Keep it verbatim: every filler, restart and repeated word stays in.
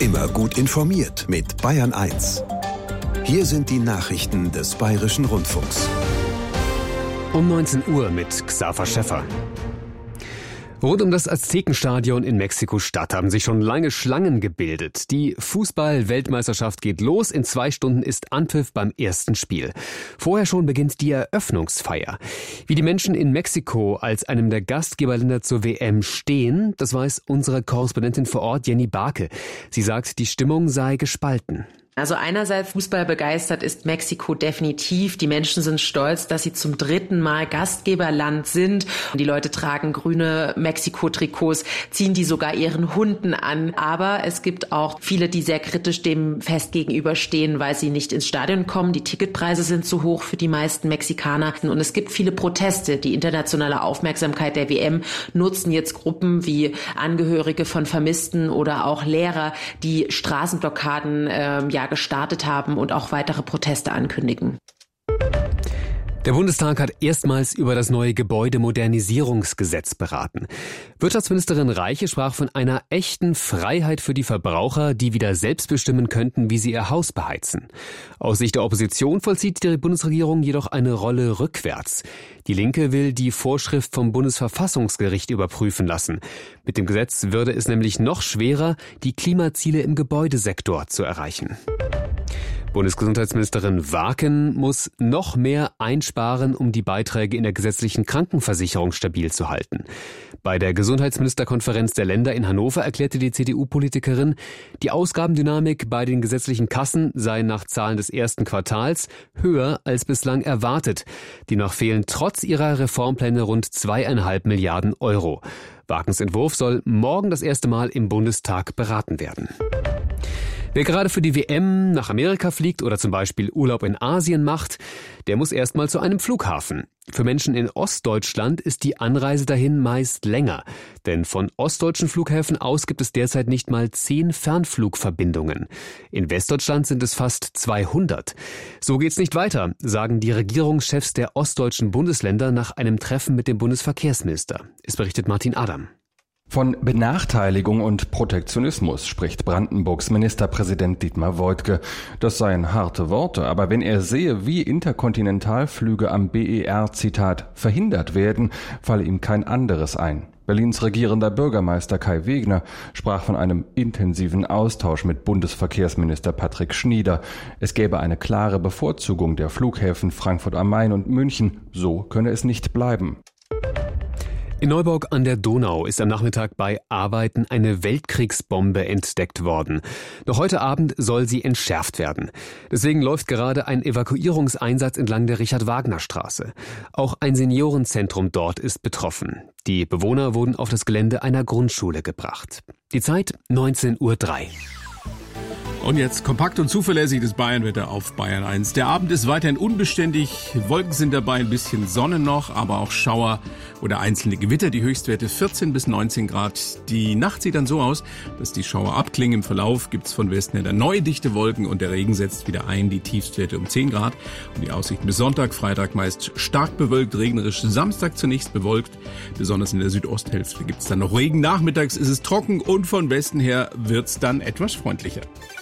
Immer gut informiert mit Bayern eins. Hier sind die Nachrichten des Bayerischen Rundfunks. Um neunzehn Uhr mit Xaver Schäffer. Rund um das Aztekenstadion in Mexiko-Stadt haben sich schon lange Schlangen gebildet. Die Fußball-Weltmeisterschaft geht los. In zwei Stunden ist Anpfiff beim ersten Spiel. Vorher schon beginnt die Eröffnungsfeier. Wie die Menschen in Mexiko als einem der Gastgeberländer zur W M stehen, das weiß unsere Korrespondentin vor Ort, Jenny Barke. Sie sagt, die Stimmung sei gespalten. Also einerseits Fußball begeistert ist Mexiko definitiv. Die Menschen sind stolz, dass sie zum dritten Mal Gastgeberland sind. Und die Leute tragen grüne Mexiko-Trikots, ziehen die sogar ihren Hunden an. Aber es gibt auch viele, die sehr kritisch dem Fest gegenüberstehen, weil sie nicht ins Stadion kommen. Die Ticketpreise sind zu hoch für die meisten Mexikaner. Und es gibt viele Proteste. Die internationale Aufmerksamkeit der W M nutzen jetzt Gruppen wie Angehörige von Vermissten oder auch Lehrer, die Straßenblockaden ähm, ja gestartet haben und auch weitere Proteste ankündigen. Der Bundestag hat erstmals über das neue Gebäudemodernisierungsgesetz beraten. Wirtschaftsministerin Reiche sprach von einer echten Freiheit für die Verbraucher, die wieder selbst bestimmen könnten, wie sie ihr Haus beheizen. Aus Sicht der Opposition vollzieht die Bundesregierung jedoch eine Rolle rückwärts. Die Linke will die Vorschrift vom Bundesverfassungsgericht überprüfen lassen. Mit dem Gesetz würde es nämlich noch schwerer, die Klimaziele im Gebäudesektor zu erreichen. Bundesgesundheitsministerin Waken muss noch mehr einsparen, um die Beiträge in der gesetzlichen Krankenversicherung stabil zu halten. Bei der Gesundheitsministerkonferenz der Länder in Hannover erklärte die C D U-Politikerin, die Ausgabendynamik bei den gesetzlichen Kassen sei nach Zahlen des ersten Quartals höher als bislang erwartet. Demnach fehlen trotz ihrer Reformpläne rund zweieinhalb Milliarden Euro. Wakens Entwurf soll morgen das erste Mal im Bundestag beraten werden. Wer gerade für die W M nach Amerika fliegt oder zum Beispiel Urlaub in Asien macht, der muss erstmal zu einem Flughafen. Für Menschen in Ostdeutschland ist die Anreise dahin meist länger. Denn von ostdeutschen Flughäfen aus gibt es derzeit nicht mal zehn Fernflugverbindungen. In Westdeutschland sind es fast zweihundert. So geht's nicht weiter, sagen die Regierungschefs der ostdeutschen Bundesländer nach einem Treffen mit dem Bundesverkehrsminister. Es berichtet Martin Adam. Von Benachteiligung und Protektionismus spricht Brandenburgs Ministerpräsident Dietmar Woidke. Das seien harte Worte, aber wenn er sehe, wie Interkontinentalflüge am B E R, Zitat, verhindert werden, falle ihm kein anderes ein. Berlins regierender Bürgermeister Kai Wegner sprach von einem intensiven Austausch mit Bundesverkehrsminister Patrick Schnieder. Es gäbe eine klare Bevorzugung der Flughäfen Frankfurt am Main und München. So könne es nicht bleiben. In Neuburg an der Donau ist am Nachmittag bei Arbeiten eine Weltkriegsbombe entdeckt worden. Noch heute Abend soll sie entschärft werden. Deswegen läuft gerade ein Evakuierungseinsatz entlang der Richard-Wagner-Straße. Auch ein Seniorenzentrum dort ist betroffen. Die Bewohner wurden auf das Gelände einer Grundschule gebracht. Die Zeit neunzehn Uhr drei. Und jetzt kompakt und zuverlässig das Bayernwetter auf Bayern eins. Der Abend ist weiterhin unbeständig. Wolken sind dabei, ein bisschen Sonne noch, aber auch Schauer oder einzelne Gewitter. Die Höchstwerte vierzehn bis neunzehn Grad. Die Nacht sieht dann so aus, dass die Schauer abklingen. Im Verlauf gibt's von Westen her dann neue dichte Wolken und der Regen setzt wieder ein. Die Tiefstwerte um zehn Grad. Und die Aussichten bis Sonntag, Freitag meist stark bewölkt, regnerisch. Samstag zunächst bewölkt. Besonders in der Südosthälfte gibt's dann noch Regen. Nachmittags ist es trocken und von Westen her wird's dann etwas freundlicher.